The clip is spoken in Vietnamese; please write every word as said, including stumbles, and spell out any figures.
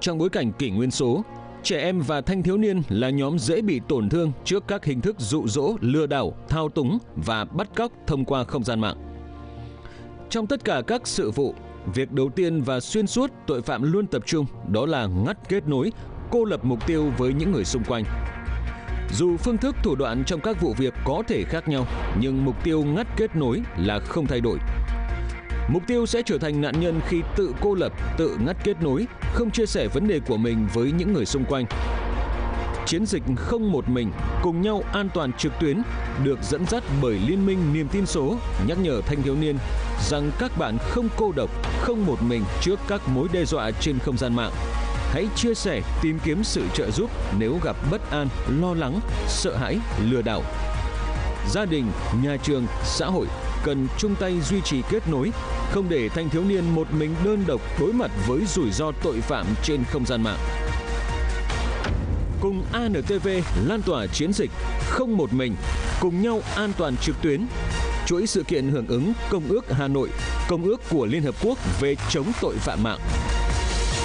Trong bối cảnh kỷ nguyên số, trẻ em và thanh thiếu niên là nhóm dễ bị tổn thương trước các hình thức dụ dỗ, lừa đảo, thao túng và bắt cóc thông qua không gian mạng. Trong tất cả các sự vụ, việc đầu tiên và xuyên suốt tội phạm luôn tập trung đó là ngắt kết nối, cô lập mục tiêu với những người xung quanh. Dù phương thức thủ đoạn trong các vụ việc có thể khác nhau, nhưng mục tiêu ngắt kết nối là không thay đổi. Mục tiêu sẽ trở thành nạn nhân khi tự cô lập, tự ngắt kết nối, không chia sẻ vấn đề của mình với những người xung quanh. Chiến dịch không một mình, cùng nhau an toàn trực tuyến được dẫn dắt bởi Liên minh Niềm tin số nhắc nhở thanh thiếu niên rằng các bạn không cô độc, không một mình trước các mối đe dọa trên không gian mạng. Hãy chia sẻ, tìm kiếm sự trợ giúp nếu gặp bất an, lo lắng, sợ hãi, lừa đảo. Gia đình, nhà trường, xã hội cần chung tay duy trì kết nối, không để thanh thiếu niên một mình đơn độc đối mặt với rủi ro tội phạm trên không gian mạng. Cùng a en tê vê lan tỏa chiến dịch không một mình, cùng nhau an toàn trực tuyến. Chuỗi sự kiện hưởng ứng Công ước Hà Nội, Công ước của Liên Hợp Quốc về chống tội phạm mạng.